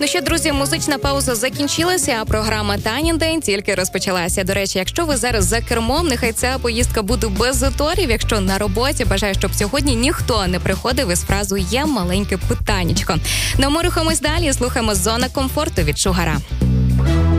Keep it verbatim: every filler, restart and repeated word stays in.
Ну що, друзі, музична пауза закінчилася, а програма «Танін день» тільки розпочалася. До речі, якщо ви зараз за кермом, нехай ця поїздка буде без заторів. Якщо на роботі, бажаю, щоб сьогодні ніхто не приходив із фразу «є маленьке питаннячко». Ну, ми рухаємось далі, слухаємо «Зона комфорту» від Шугара.